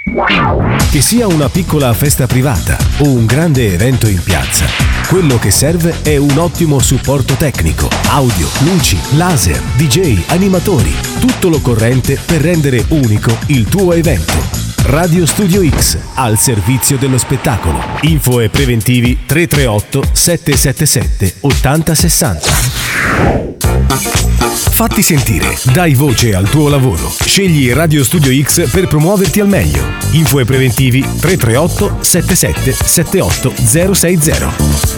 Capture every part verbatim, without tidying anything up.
Che sia una piccola festa privata o un grande evento in piazza, quello che serve è un ottimo supporto tecnico, audio, luci, laser, D J, animatori, tutto l'occorrente per rendere unico il tuo evento. Radio Studio X, al servizio dello spettacolo. Info e preventivi tre tre otto sette sette sette otto zero sei zero. Fatti sentire, dai voce al tuo lavoro. Scegli Radio Studio X per promuoverti al meglio. Info e preventivi tre tre otto sette sette sette otto zero sei zero.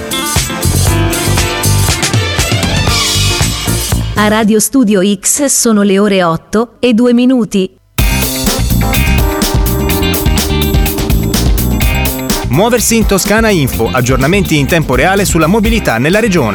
A Radio Studio X sono le ore otto e due minuti. Muoversi in Toscana Info, aggiornamenti in tempo reale sulla mobilità nella regione.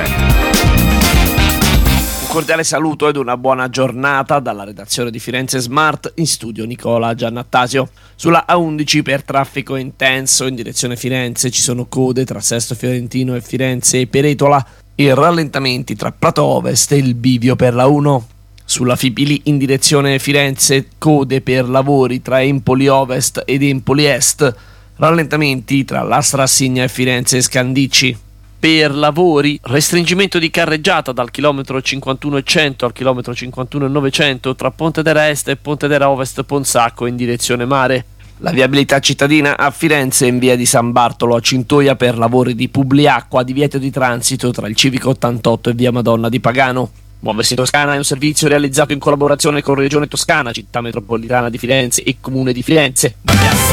Un cordiale saluto ed una buona giornata dalla redazione di Firenze Smart, in studio Nicola Giannattasio. Sulla A undici per traffico intenso in direzione Firenze ci sono code tra Sesto Fiorentino e Firenze e Peretola e rallentamenti tra Prato Ovest e il bivio per la uno. Sulla Fipili in direzione Firenze code per lavori tra Empoli Ovest ed Empoli Est. Rallentamenti tra Lastra Assigna e Firenze Scandicci. Per lavori, restringimento di carreggiata dal chilometro cinquantuno e cento al chilometro cinquantuno e novecento tra Pontedera Est e Pontedera Ovest Ponsacco in direzione mare. La viabilità cittadina a Firenze in via di San Bartolo a Cintoia per lavori di Publiacqua, divieto di transito tra il Civico ottantotto e via Madonna di Pagano. Muoversi in Toscana è un servizio realizzato in collaborazione con Regione Toscana, Città Metropolitana di Firenze e Comune di Firenze.